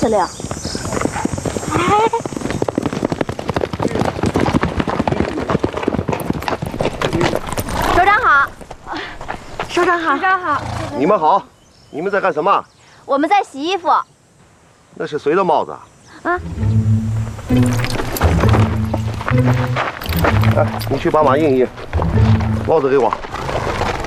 司令。首长好，首长好， 首长好。 你们好，你们在干什么？ 我们在洗衣服。 那是谁的帽子啊？ 啊。 哎，你去把码印一印，帽子给我。